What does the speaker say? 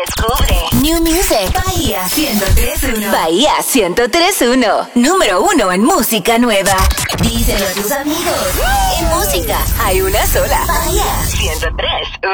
Descubre. New Music. Bahía 103.1. Bahía 103.1. Número 1 en música nueva. Díselo a tus amigos. En música hay una sola. Bahía 103.1.